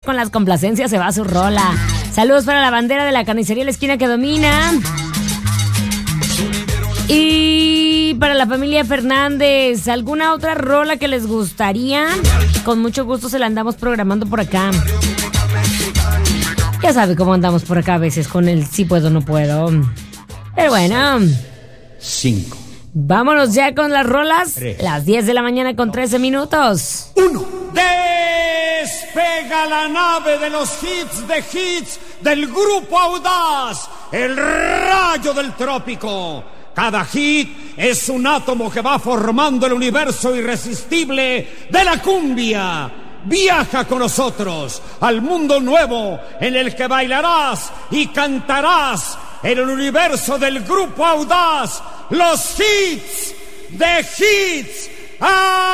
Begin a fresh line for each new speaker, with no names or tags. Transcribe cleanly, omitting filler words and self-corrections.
Con las complacencias se va su rola. Saludos para la bandera de la carnicería La Esquina que domina. Y para la familia Fernández, ¿alguna otra rola que les gustaría? Con mucho gusto se la andamos programando por acá. Ya sabe cómo andamos por acá a veces con el sí puedo, no puedo. Pero bueno.
5.
Vámonos ya con las rolas.
3.
Las 10 de la mañana con 13 minutos.
1.
Despega la nave de los hits de hits del Grupo Audaz, el rayo del trópico. Cada hit es un átomo que va formando el universo irresistible de la cumbia. Viaja con nosotros al mundo nuevo en el que bailarás y cantarás en el universo del Grupo Audaz los hits de hits.